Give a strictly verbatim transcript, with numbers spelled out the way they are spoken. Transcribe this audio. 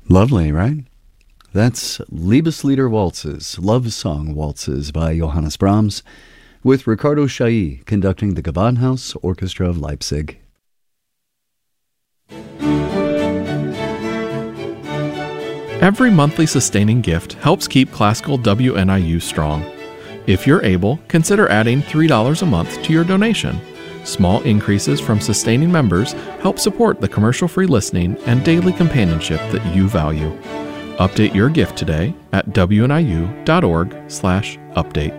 Lovely, right? That's Liebeslieder Waltzes, Love Song Waltzes by Johannes Brahms, with Ricardo Chailly conducting the Gewandhaus Orchestra of Leipzig. Every monthly sustaining gift helps keep Classical W N I U strong. If you're able, consider adding three dollars a month to your donation. Small increases from sustaining members help support the commercial-free listening and daily companionship that you value. Update your gift today at W N I U dot org slash update.